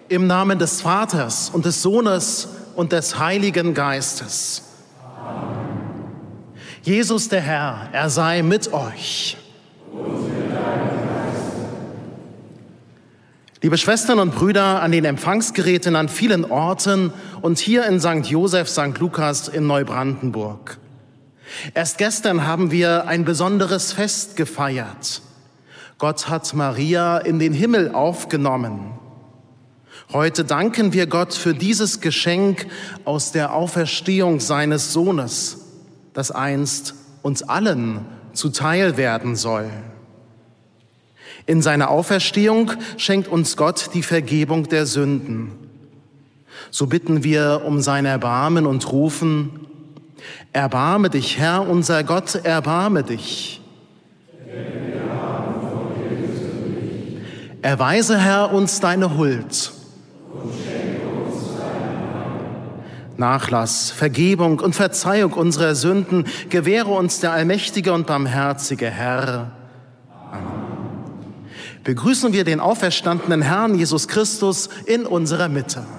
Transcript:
Im Namen des Vaters und des Sohnes und des Heiligen Geistes. Amen. Jesus der Herr, er sei mit euch. Und mit deinem Geiste. Liebe Schwestern und Brüder an den Empfangsgeräten an vielen Orten und hier in St. Joseph, St. Lukas in Neubrandenburg. Erst gestern haben wir ein besonderes Fest gefeiert. Gott hat Maria in den Himmel aufgenommen. Heute danken wir Gott für dieses Geschenk aus der Auferstehung seines Sohnes, das einst uns allen zuteil werden soll. In seiner Auferstehung schenkt uns Gott die Vergebung der Sünden. So bitten wir um sein Erbarmen und rufen: Erbarme dich, Herr, unser Gott, erbarme dich. Erweise, Herr, uns deine Huld. Nachlass, Vergebung und Verzeihung unserer Sünden gewähre uns der allmächtige und barmherzige Herr. Amen. Begrüßen wir den auferstandenen Herrn Jesus Christus in unserer Mitte.